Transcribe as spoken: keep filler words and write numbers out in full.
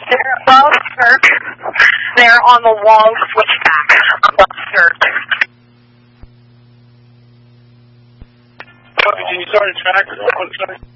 They're above Cirque. They're on the long switchback above Cirque. Can you start a track?